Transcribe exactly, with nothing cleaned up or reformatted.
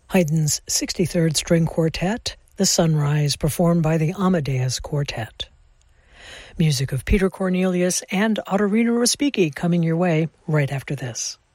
Haydn's sixty-third String Quartet, The Sunrise, performed by the Amadeus Quartet. Music of Peter Cornelius and Ottorino Respighi coming your way right after this.